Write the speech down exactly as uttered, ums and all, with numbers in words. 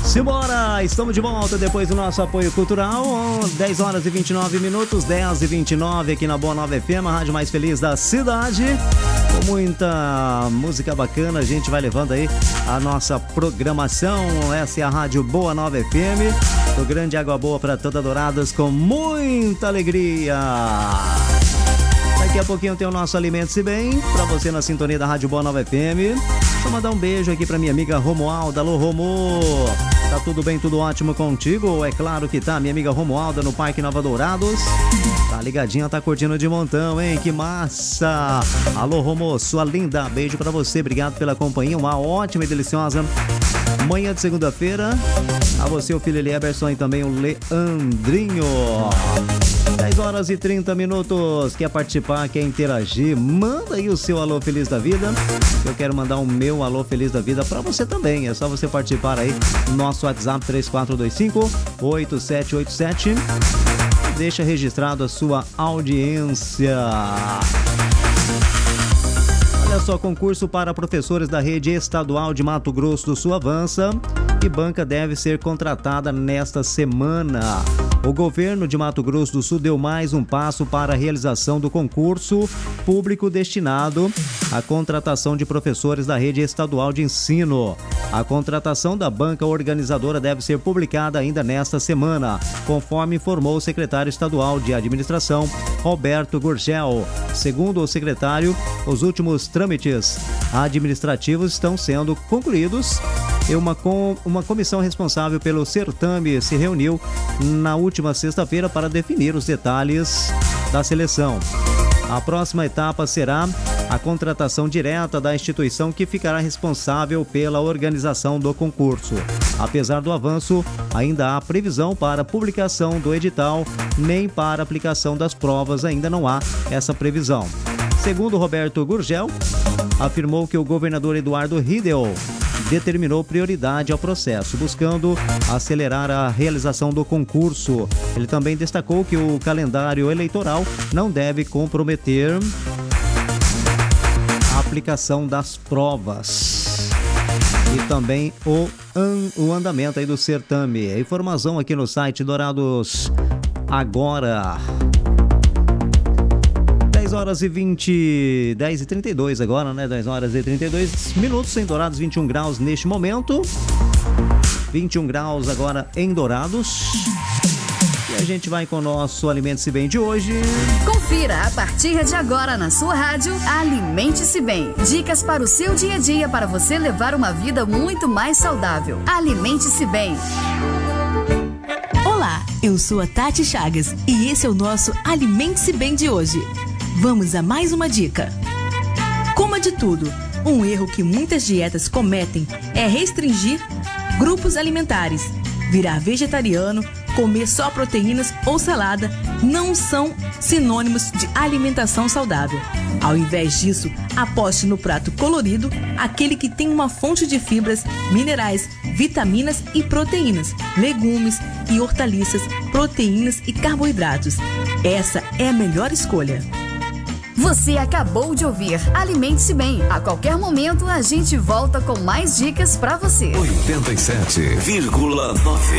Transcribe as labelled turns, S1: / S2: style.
S1: Simbora! Estamos de volta depois do nosso apoio cultural. dez horas e vinte e nove minutos, dez e vinte e nove aqui na Boa Nova F M, a rádio mais feliz da cidade. Com muita música bacana, a gente vai levando aí a nossa programação. Essa é a rádio Boa Nova F M, do Grande Água Boa para toda Dourados, com muita alegria. Daqui a pouquinho tem o nosso Alimente-se Bem, pra você na sintonia da Rádio Boa Nova F M. Vou mandar um beijo aqui pra minha amiga Romualda. Alô, Romo! Tá tudo bem, tudo ótimo contigo? É claro que tá, minha amiga Romualda no Parque Nova Dourados. Tá ligadinha, tá curtindo de montão, hein? Que massa! Alô, Romo, sua linda, beijo pra você, obrigado pela companhia, uma ótima e deliciosa manhã de segunda-feira. A você, o filho Elieberson, e também o Leandrinho. dez horas e trinta minutos. Quer participar, quer interagir? Manda aí o seu alô feliz da vida. Eu quero mandar o meu alô feliz da vida pra você também. É só você participar aí no nosso WhatsApp três quatro dois cinco, oito sete oito sete. Deixa registrado a sua audiência. Olha só, concurso para professores da rede estadual de Mato Grosso do Sul avança e banca deve ser contratada nesta semana. O governo de Mato Grosso do Sul deu mais um passo para a realização do concurso público destinado à contratação de professores da rede estadual de ensino. A contratação da banca organizadora deve ser publicada ainda nesta semana, conforme informou o secretário estadual de administração, Roberto Gurgel. Segundo o secretário, os últimos trâmites administrativos estão sendo concluídos. E uma, com, uma comissão responsável pelo certame se reuniu na última sexta-feira para definir os detalhes da seleção. A próxima etapa será a contratação direta da instituição que ficará responsável pela organização do concurso. Apesar do avanço, ainda há previsão para publicação do edital, nem para aplicação das provas ainda não há essa previsão. Segundo Roberto Gurgel, afirmou que o governador Eduardo Riedel determinou prioridade ao processo, buscando acelerar a realização do concurso. Ele também destacou que o calendário eleitoral não deve comprometer a aplicação das provas e também o, an, o andamento aí do certame. A informação aqui no site Dourados Agora. dez horas e vinte, dez e trinta e dois agora, né? dez horas e trinta e dois minutos em Dourados, vinte e um graus neste momento. vinte e um graus agora em Dourados. E a gente vai com o nosso Alimente-se Bem de hoje.
S2: Confira a partir de agora na sua rádio Alimente-se Bem. Dicas para o seu dia a dia para você levar uma vida muito mais saudável. Alimente-se Bem.
S3: Olá, eu sou a Tati Chagas e esse é o nosso Alimente-se Bem de hoje. Vamos a mais uma dica. Coma de tudo. Um erro que muitas dietas cometem é restringir grupos alimentares. Virar vegetariano, comer só proteínas ou salada não são sinônimos de alimentação saudável. Ao invés disso, aposte no prato colorido, aquele que tem uma fonte de fibras, minerais, vitaminas e proteínas, legumes e hortaliças, proteínas e carboidratos. Essa é a melhor escolha.
S2: Você acabou de ouvir Alimente-se Bem. A qualquer momento a gente volta com mais dicas pra você.
S4: oitenta e sete vírgula nove